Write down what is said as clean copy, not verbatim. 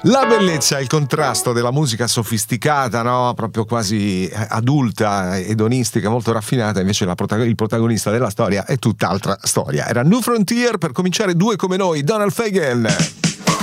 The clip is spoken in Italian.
La bellezza e il contrasto della musica sofisticata, no? Proprio quasi adulta, edonistica, molto raffinata, invece il protagonista della storia è tutt'altra storia. Era New Frontier, per cominciare Due come noi, Donald Fagen.